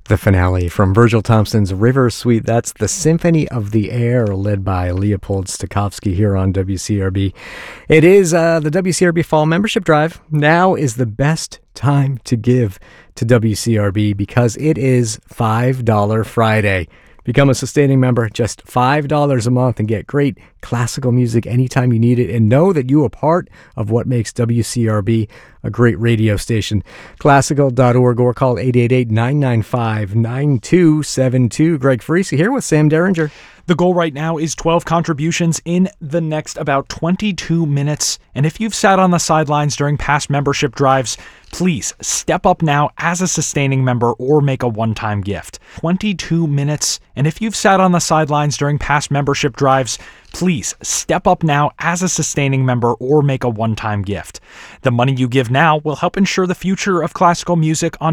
The finale from Virgil Thompson's River Suite. That's the Symphony of the Air, led by Leopold Stokowski here on WCRB. It is the WCRB Fall Membership Drive. Now is the best time to give to WCRB because it is $5 Friday. Become a sustaining member, just $5 a month, and get great classical music anytime you need it, and know that you are part of what makes WCRB a great radio station. Classical.org or call 888-995-9272. Greg Friese here with Sam Derringer. The goal right now is 12 contributions in the next about 22 minutes. And if you've sat on the sidelines during past membership drives, please step up now as a sustaining member or make a one-time gift. 22 minutes. And if you've sat on the sidelines during past membership drives, please step up now as a sustaining member or make a one-time gift. The money you give now will help ensure the future of classical music on